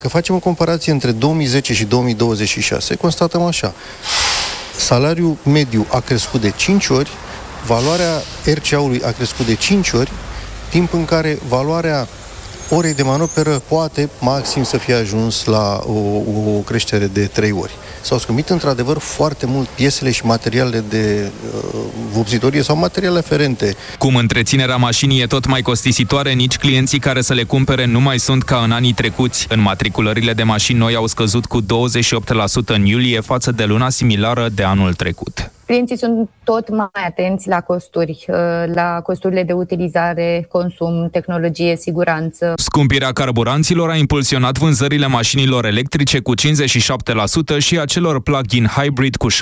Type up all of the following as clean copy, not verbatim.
Că facem o comparație între 2010 și 2026, constatăm așa. Salariul mediu a crescut de 5 ori, valoarea RCA-ului a crescut de 5 ori, timp în care valoarea orei de manoperă poate maxim să fie ajuns la o creștere de 3 ori. S-au scumpit într-adevăr foarte mult piesele și materialele de vopsitorie sau materiale aferente. Cum întreținerea mașinii e tot mai costisitoare, nici clienții care să le cumpere nu mai sunt ca în anii trecuți. Înmatriculările de mașini noi au scăzut cu 28% în iulie față de luna similară de anul trecut. Clienții sunt tot mai atenți la costuri, la costurile de utilizare, consum, tehnologie, siguranță. Scumpirea carburanților a impulsionat vânzările mașinilor electrice cu 57% și a celor plug-in hybrid cu 71%.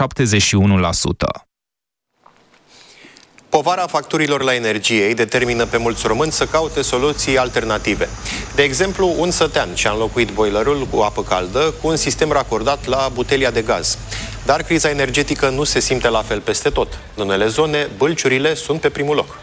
Povara facturilor la energie îi determină pe mulți români să caute soluții alternative. De exemplu, un sătean și-a înlocuit boilerul cu apă caldă cu un sistem racordat la butelia de gaz. Dar criza energetică nu se simte la fel peste tot. În unele zone, bălciurile sunt pe primul loc.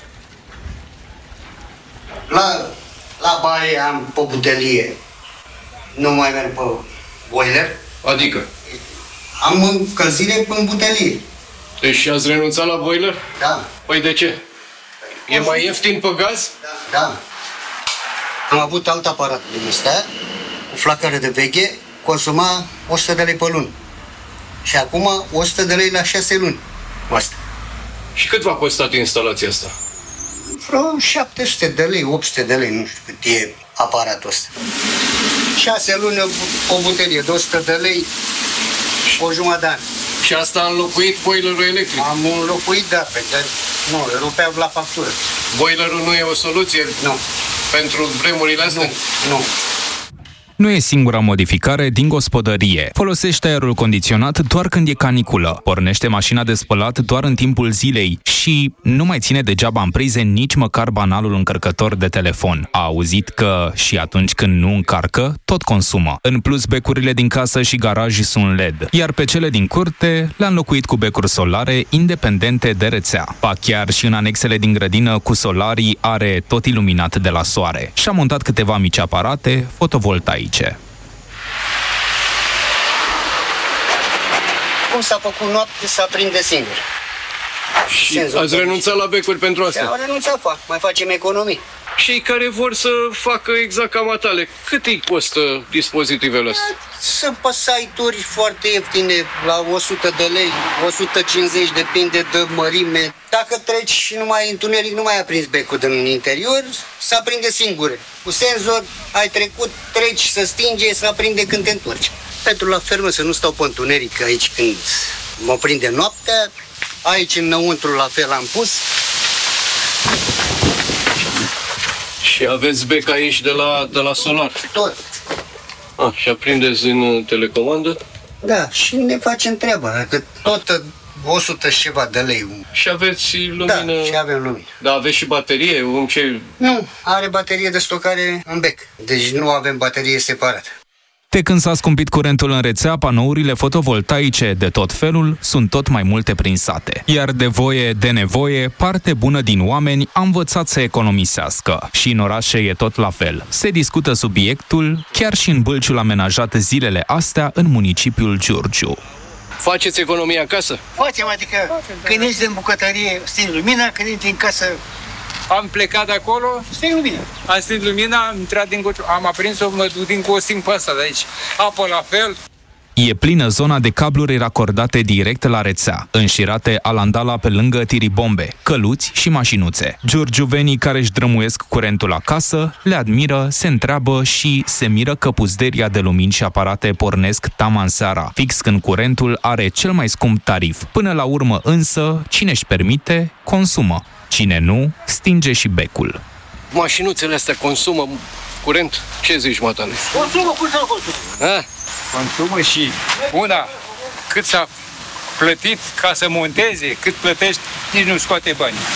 La baie am pe butelie. Nu mai merg pe boiler. Adică? Am încălzire în butelie. Deci ați renunțat la boiler? Da. Păi de ce? E mai ieftin pe gaz? Da. Am avut alt aparat din ăsta, cu flacără de veche, consuma 100 de lei pe lună. Și acum 100 de lei la 6 luni. Asta. Și cât v-a costat instalația asta? Vreo 700 de lei, 800 de lei, nu știu cât e aparatul ăsta. 6 luni o butelie de 100 de lei, o jumătate de an. Și asta a înlocuit boilerul electric? Am înlocuit, da, pentru nu, rupeam la factură. Boilerul nu e o soluție? Nu. Pentru vremurile astea? Nu. Nu e singura modificare din gospodărie. Folosește aerul condiționat doar când e caniculă. Pornește mașina de spălat doar în timpul zilei și nu mai ține degeaba în prize nici măcar banalul încărcător de telefon. A auzit că și atunci când nu încarcă, tot consumă. În plus, becurile din casă și garaj sunt LED, iar pe cele din curte le-a înlocuit cu becuri solare independente de rețea. Pa chiar și în anexele din grădină cu solarii are tot iluminat de la soare. Și-a montat câteva mici aparate fotovoltaice. Cum s-a făcut noapte, s-a prinde singur. Și ați renunțat la becuri pentru asta? Am renunțat, mai facem economii. Cei care vor să facă exact ca matale, cât îi costă dispozitivele astea? Sunt pe site-uri foarte ieftine, la 100 de lei, 150, depinde de mărime. Dacă treci și nu mai întuneric, nu mai aprins becul din interior, se aprinde singur. Cu senzor, ai trecut, treci, se stinge, se aprinde când te întorci. Pentru la fermă să nu stau pe întuneric aici când mă prinde noaptea. Aici înăuntru la fel am pus. Și aveți bec aici de la solar? Tot. Și aprindeți din telecomandă? Da, și ne facem treaba, că tot 100 și ceva de lei. Și aveți lumină? Da, și avem lumină. Da, aveți și baterie? Nu, are baterie de stocare în bec, deci nu avem baterie separată. De când s-a scumpit curentul în rețea, panourile fotovoltaice de tot felul sunt tot mai multe prin sate. Iar de voie, de nevoie, parte bună din oameni a învățat să economisească. Și în orașe e tot la fel. Se discută subiectul chiar și în bălciul amenajat zilele astea în municipiul Giurgiu. Faceți economia acasă? Facem, adică când ești în bucătărie, stingi lumina, când ești în casă... Am plecat de acolo, sting lumina. Am stins lumina, am intrat am aprins-o, mă duc din costin pe asta de aici. Apă la fel. E plină zona de cabluri racordate direct la rețea, înșirate alandala pe lângă tiribombe, căluți și mașinuțe. Giurgiuvenii care își drămuiesc curentul acasă le admiră, se întreabă și se miră că puzderia de lumini și aparate pornesc taman seara, fix când curentul are cel mai scump tarif. Până la urmă însă, cine își permite, consumă. Cine nu, stinge și becul. Mașinuțele astea consumă curent? Ce zici, matale? Consumă, cum să consumă? Consumă și una, cât s-a plătit ca să monteze, cât plătești, nici nu scoate bani.